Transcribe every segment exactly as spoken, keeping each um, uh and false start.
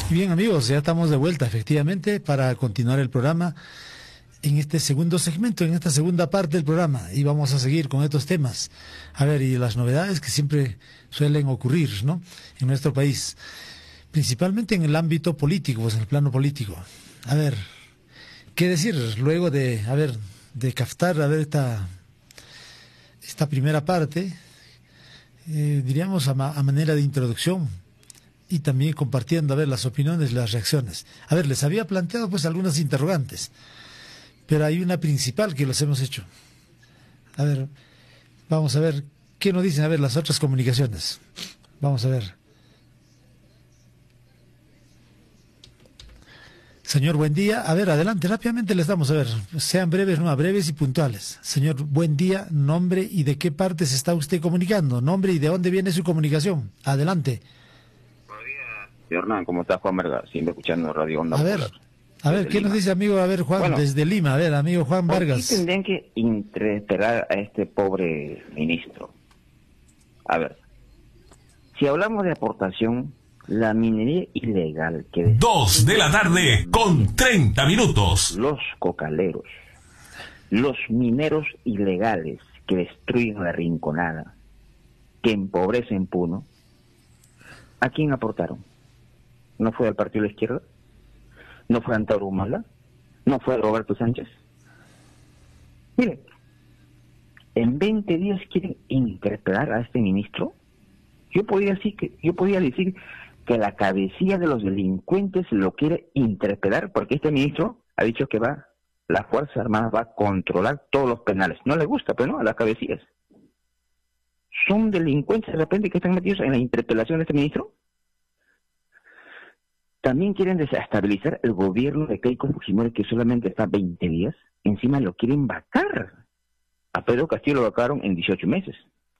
Y bien, amigos, ya estamos de vuelta, efectivamente, para continuar el programa en este segundo segmento, en esta segunda parte del programa, y vamos a seguir con estos temas. A ver, y las novedades que siempre suelen ocurrir, ¿no?, en nuestro país, principalmente en el ámbito político, pues en el plano político. A ver, ¿qué decir luego de, a ver, de captar, a ver, esta, esta primera parte, eh, diríamos a, ma, a manera de introducción, y también compartiendo, a ver, las opiniones, las reacciones. A ver, les había planteado pues algunas interrogantes, pero hay una principal que los hemos hecho. A ver, vamos a ver, ¿qué nos dicen? A ver, las otras comunicaciones. Vamos a ver. Señor, buen día. A ver, adelante, rápidamente les damos, a ver, sean breves, no, breves y puntuales. Señor, buen día, nombre y de qué parte se está usted comunicando, nombre y de dónde viene su comunicación. Adelante. Hernán, ¿cómo estás, Juan Vargas? Siempre escuchando Radio Onda A ver, Popular. a ver, Desde ¿qué Lima. nos dice, amigo? A ver, Juan, Bueno, desde Lima. A ver, amigo Juan ¿por Vargas. qué tendrían que interpelar a este pobre ministro? A ver, si hablamos de aportación, la minería ilegal que... Dos de la tarde con treinta minutos. Los cocaleros, los mineros ilegales que destruyen la Rinconada, que empobrecen Puno, ¿a quién aportaron? ¿No fue al Partido de la Izquierda? ¿No fue a Antauro Humala? ¿No fue a Roberto Sánchez? Mire, en veinte días quieren interpelar a este ministro. Yo podría decir que, yo podría decir que la cabecilla de los delincuentes lo quiere interpelar porque este ministro ha dicho que va, la Fuerza Armada va a controlar todos los penales. No le gusta, pero no, a las cabecillas. ¿Son delincuentes de repente que están metidos en la interpelación de este ministro? También quieren desestabilizar el gobierno de Keiko Fujimori, que solamente está veinte días. Encima lo quieren vacar. A Pedro Castillo lo vacaron en dieciocho meses.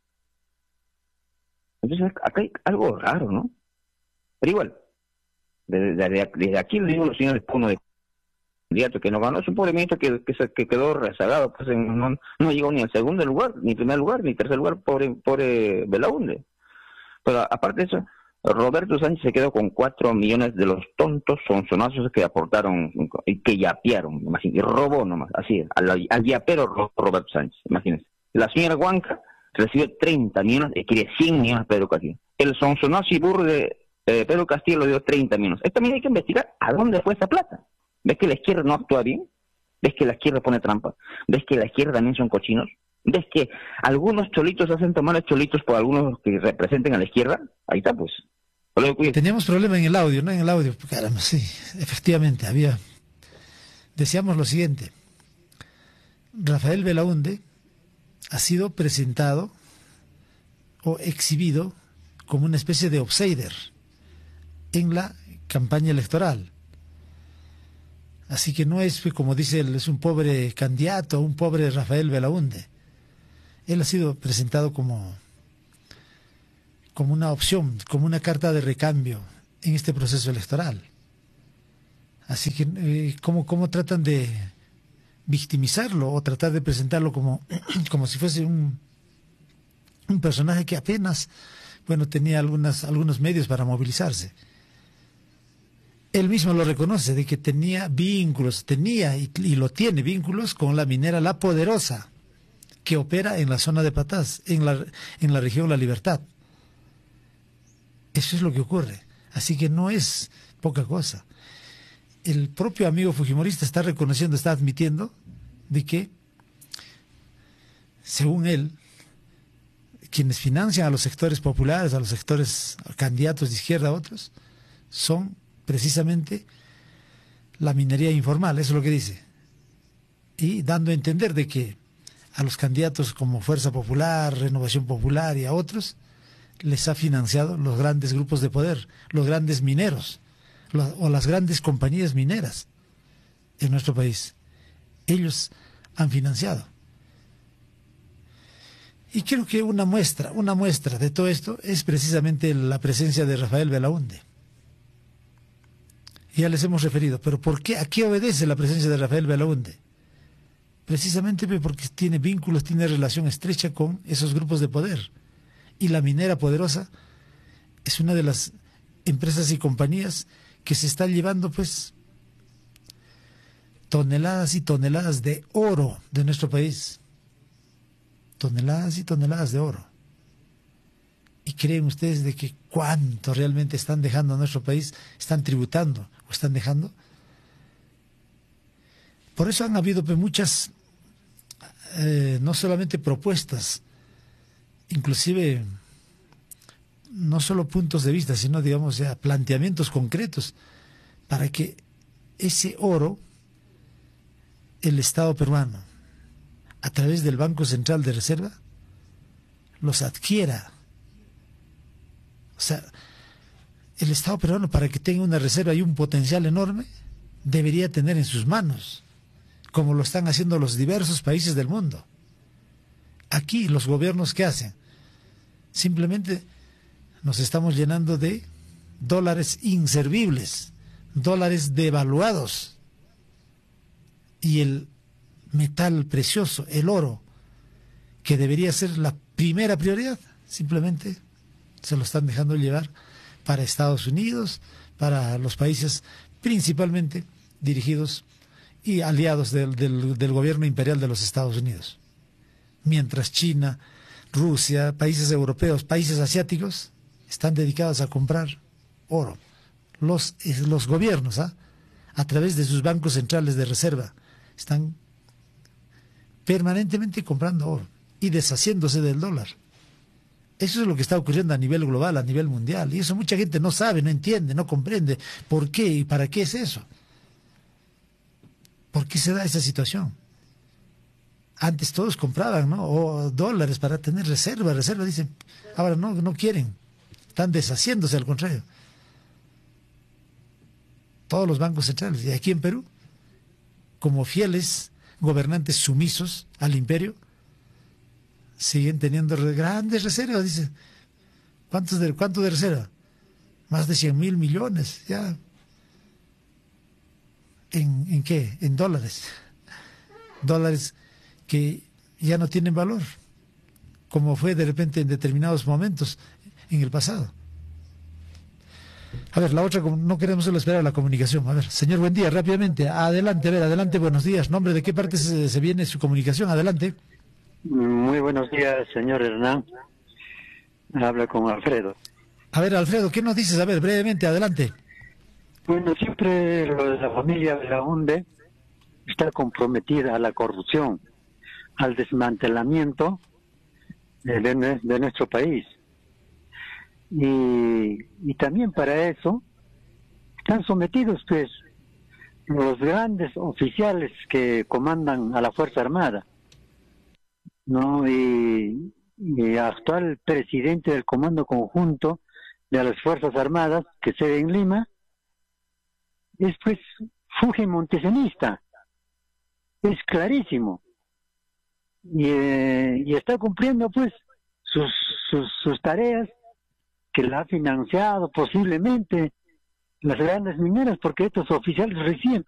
Entonces acá hay algo raro, ¿no? Pero igual, desde, desde, desde aquí le digo a los señores Puno de candidato que no ganó, es un pobre ministro que, que, se, que quedó rezagado, pues en, no, no llegó ni al segundo lugar, ni primer lugar, ni tercer lugar, pobre, pobre Belaúnde. Pero aparte de eso, Roberto Sánchez se quedó con cuatro millones de los tontos sonzonazos que aportaron y que yapearon, imagínense, robó nomás, así, al, al yapero robó Roberto Sánchez, imagínense. La señora Huanca recibió treinta millones y quiere cien millones Pedro Castillo. El sonzonazo y burro de eh, Pedro Castillo lo dio treinta millones. Esto también hay que investigar a dónde fue esa plata. ¿Ves que la izquierda no actúa bien? ¿Ves que la izquierda pone trampa? ¿Ves que la izquierda también son cochinos? ¿Ves que algunos cholitos hacen tomar cholitos por algunos que representen a la izquierda? Ahí está, pues. Teníamos problema en el audio, ¿no? En el audio. Caramba, sí, efectivamente, había... Decíamos lo siguiente. Rafael Belaúnde ha sido presentado o exhibido como una especie de outsider en la campaña electoral. Así que no es, como dice él, es un pobre candidato, un pobre Rafael Belaúnde. Él ha sido presentado como, como una opción, como una carta de recambio en este proceso electoral. Así que, eh, ¿cómo, cómo tratan de victimizarlo o tratar de presentarlo como, como si fuese un, un personaje que apenas, bueno, tenía algunas, algunos medios para movilizarse? Él mismo lo reconoce, de que tenía vínculos, tenía y, y lo tiene vínculos con la minera La Poderosa, que opera en la zona de Patás, en la, en la región La Libertad. Eso es lo que ocurre. Así que no es poca cosa. El propio amigo fujimorista está reconociendo, está admitiendo de que, según él, quienes financian a los sectores populares, a los sectores candidatos de izquierda a otros, son precisamente la minería informal, eso es lo que dice. Y dando a entender de que a los candidatos como Fuerza Popular, Renovación Popular y a otros, les ha financiado los grandes grupos de poder, los grandes mineros, los, o las grandes compañías mineras en nuestro país. Ellos han financiado. Y creo que una muestra, una muestra de todo esto es precisamente la presencia de Rafael Belaúnde. Ya les hemos referido, pero ¿por qué? ¿A qué obedece la presencia de Rafael Belaúnde? Precisamente porque tiene vínculos, tiene relación estrecha con esos grupos de poder. Y la minera Poderosa es una de las empresas y compañías que se está llevando pues toneladas y toneladas de oro de nuestro país. Toneladas y toneladas de oro. ¿Y creen ustedes de que cuánto realmente están dejando a nuestro país? ¿Están tributando o están dejando? Por eso han habido pues, muchas, eh, no solamente propuestas, inclusive no solo puntos de vista, sino digamos ya planteamientos concretos para que ese oro, el Estado peruano, a través del Banco Central de Reserva, los adquiera. O sea, el Estado peruano, para que tenga una reserva y un potencial enorme, debería tener en sus manos, como lo están haciendo los diversos países del mundo. Aquí, los gobiernos, ¿qué hacen? Simplemente nos estamos llenando de dólares inservibles, dólares devaluados, y el metal precioso, el oro, que debería ser la primera prioridad, simplemente se lo están dejando llevar para Estados Unidos, para los países principalmente dirigidos y aliados del, del, del gobierno imperial de los Estados Unidos. Mientras China, Rusia, países europeos, países asiáticos están dedicados a comprar oro. Los, los gobiernos, ¿ah? a través de sus bancos centrales de reserva, están permanentemente comprando oro y deshaciéndose del dólar. Eso es lo que está ocurriendo a nivel global, a nivel mundial. Y eso mucha gente no sabe, no entiende, no comprende por qué y para qué es eso. ¿Por qué se da esa situación? Antes todos compraban, ¿no? O dólares para tener reserva, reserva, dicen. Ahora no, no quieren. Están deshaciéndose, al contrario. Todos los bancos centrales. Y aquí en Perú, como fieles gobernantes sumisos al imperio, siguen teniendo grandes reservas, dice. ¿Cuántos de, ¿Cuánto de reserva? Más de cien mil millones, ya. ¿En, ¿En qué? En dólares. Dólares que ya no tienen valor, como fue de repente en determinados momentos en el pasado. A ver, la otra, no queremos solo esperar a la comunicación. A ver, señor, buen día, rápidamente. Adelante, a ver, adelante, buenos días. ¿Nombre de qué parte se, se viene su comunicación? Adelante. Muy buenos días, señor Hernán. Habla con Alfredo. A ver, Alfredo, ¿qué nos dices? A ver, brevemente, adelante. Bueno, siempre lo de la familia Belaúnde está comprometida a la corrupción, al desmantelamiento de, de, de nuestro país. Y, y también para eso están sometidos pues los grandes oficiales que comandan a la Fuerza Armada, ¿no? Y, y actual presidente del Comando Conjunto de las Fuerzas Armadas, que se ve en Lima, es pues Fuji montesenista, es clarísimo, y, eh, y está cumpliendo pues sus, sus, sus tareas, que la ha financiado posiblemente las grandes mineras, porque estos oficiales reciben